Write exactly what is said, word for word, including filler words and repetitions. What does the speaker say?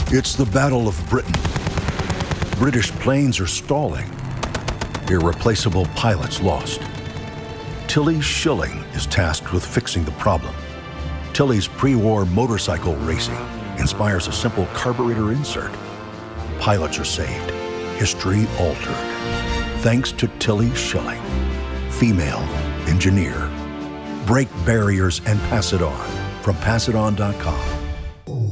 It's the Battle of Britain. British planes are stalling. Irreplaceable pilots lost. Tilly Schilling is tasked with fixing the problem. Tilly's pre-war motorcycle racing inspires a simple carburetor insert. Pilots are saved. History altered. Thanks to Tilly Schilling, female engineer. Break barriers and pass it on from pass it on dot com.